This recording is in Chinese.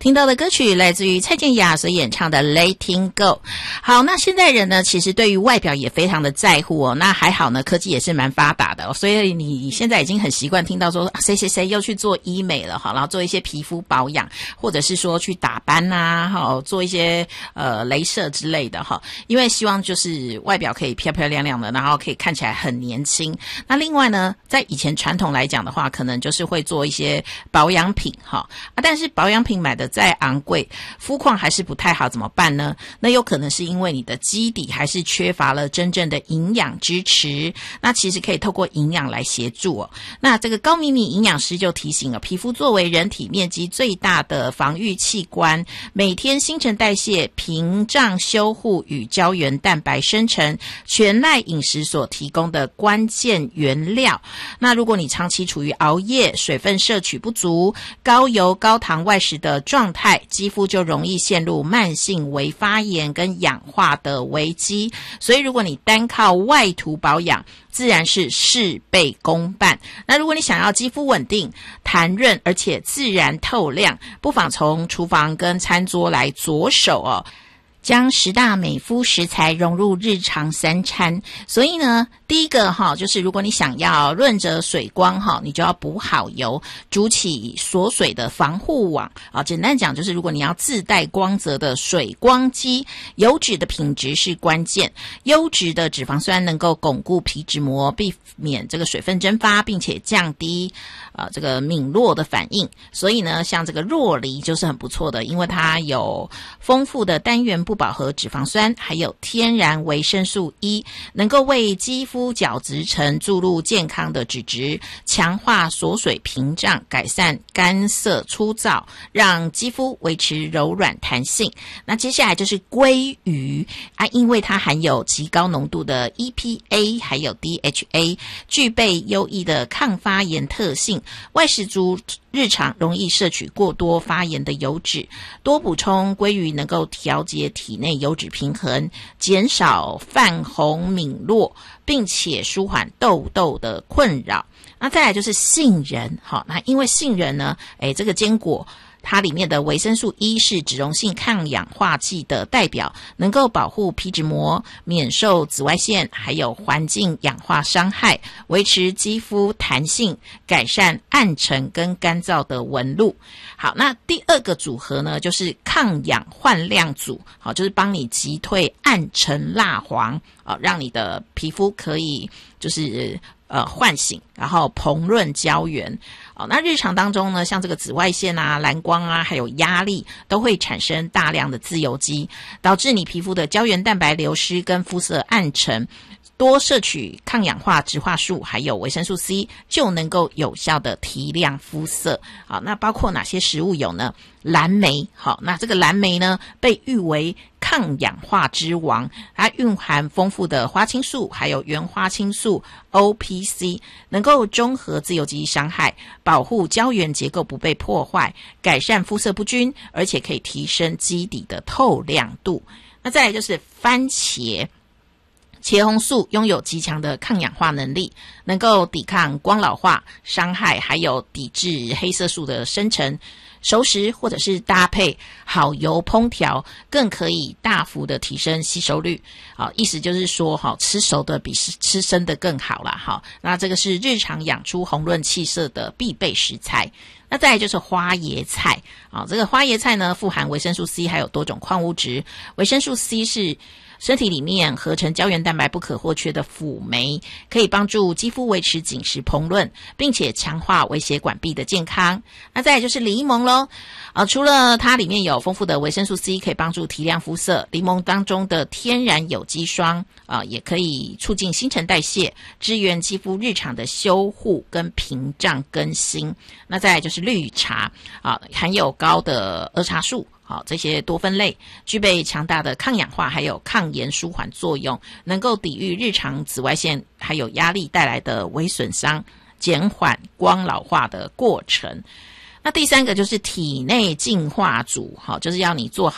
听到的歌曲来自于蔡健雅所演唱的 Letting Go。 好，那现代人呢其实对于外表也非常的在乎哦。那还好呢，科技也是蛮发达的哦，所以你现在已经很习惯听到说谁谁谁又去做医美了，好，然后做一些皮肤保养，或者是说去打斑啊，好，做一些雷射之类的哈，因为希望就是外表可以漂漂亮亮的，然后可以看起来很年轻。那另外呢，在以前传统来讲的话，可能就是会做一些保养品哈但是保养品买的再昂贵，肤况还是不太好，怎么办呢？那有可能是因为你的基底还是缺乏了真正的营养支持，那其实可以透过营养来协助哦。那这个高敏敏营养师就提醒了，皮肤作为人体面积最大的防御器官，每天新陈代谢、屏障修护与胶原蛋白生成，全赖饮食所提供的关键原料。那如果你长期处于熬夜、水分摄取不足、高油高糖外食的状态，肌肤就容易陷入慢性微发炎跟氧化的危机。所以如果你单靠外涂保养，自然是事倍功半。那如果你想要肌肤稳定、弹润而且自然透亮，不妨从厨房跟餐桌来着手哦，将10大美肤食材融入日常三餐。所以呢，第一个就是如果你想要润泽水光你就要补好油，筑起锁水的防护网简单讲就是如果你要自带光泽的水光肌，油脂的品质是关键。优质的脂肪酸能够巩固皮脂膜，避免这个水分蒸发，并且降低这个敏弱的反应。所以呢，像这个若梨就是很不错的，因为它有丰富的单元不饱和脂肪酸，还有天然维生素 E， 能够为肌肤角质层注入健康的脂质，强化锁水屏障，改善干涩粗糙，让肌肤维持柔软弹性。那接下来就是鲑鱼因为它含有极高浓度的 EPA 还有 DHA， 具备优异的抗发炎特性，外食族日常容易摄取过多发炎的油脂，多补充鲑鱼能够调节体内油脂平衡，减少泛红敏弱，并且舒缓痘痘的困扰。那再来就是杏仁，那因为杏仁呢，这个坚果它里面的维生素 E 是脂溶性抗氧化剂的代表，能够保护皮脂膜免受紫外线还有环境氧化伤害，维持肌肤弹性，改善暗沉跟干燥的纹路。好，那第二个组合呢，就是抗氧焕亮组，就是帮你击退暗沉蜡黄，让你的皮肤可以就是唤醒，然后膨润胶原。那日常当中呢，像这个紫外线啊、蓝光啊，还有压力，都会产生大量的自由基，导致你皮肤的胶原蛋白流失跟肤色暗沉。多摄取抗氧化植化素还有维生素 C， 就能够有效的提亮肤色。好，那包括哪些食物有呢？蓝莓，好，那这个蓝莓呢，被誉为抗氧化之王，它蕴含丰富的花青素还有原花青素 OPC， 能够中和自由基伤害，保护胶原结构不被破坏，改善肤色不均，而且可以提升基底的透亮度。那再来就是番茄，茄红素拥有极强的抗氧化能力，能够抵抗光老化伤害，还有抵制黑色素的生成。熟食或者是搭配好油烹调，更可以大幅的提升吸收率。意思就是说吃熟的比吃生的更好啦。那这个是日常养出红润气色的必备食材。那再来就是花椰菜，这个花椰菜呢，富含维生素 C 还有多种矿物质。维生素 C 是身体里面合成胶原蛋白不可或缺的辅酶，可以帮助肌肤维持紧实膨润，并且强化微血管壁的健康。那再来就是柠檬咯，除了它里面有丰富的维生素 C 可以帮助提亮肤色，柠檬当中的天然有机霜也可以促进新陈代谢，支援肌肤日常的修护跟屏障更新。那再来就是绿茶含有高的儿茶素，这些多酚类具备强大的抗氧化还有抗炎舒缓作用，能够抵御日常紫外线还有压力带来的微损伤，减缓光老化的过程。那第三个就是体内净化组，就是要你做好